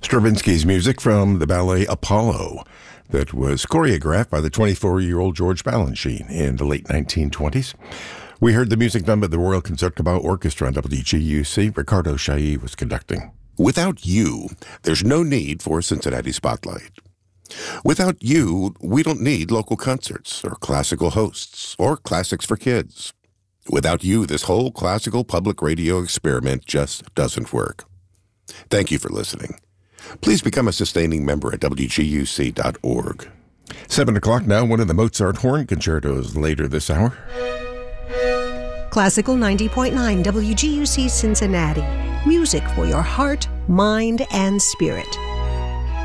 Stravinsky's music from the ballet Apollo that was choreographed by the 24-year-old George Balanchine in the late 1920s. We heard the music done by the Royal Concertgebouw Orchestra on WGUC. Ricardo Chailly was conducting. Without you, there's no need for Cincinnati Spotlight. Without you, we don't need local concerts or classical hosts or classics for kids. Without you, this whole classical public radio experiment just doesn't work. Thank you for listening. Please become a sustaining member at WGUC.org. 7 o'clock now, one of the Mozart horn concertos later this hour. Classical 90.9 WGUC Cincinnati. Music for your heart, mind, and spirit.